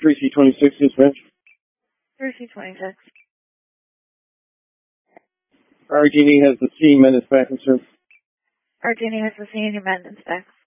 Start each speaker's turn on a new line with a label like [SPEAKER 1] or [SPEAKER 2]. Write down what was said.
[SPEAKER 1] 3C26 dispatch.
[SPEAKER 2] 3C26.
[SPEAKER 1] RG&E has the C maintenance back in service.
[SPEAKER 2] RG&E has the senior maintenance back.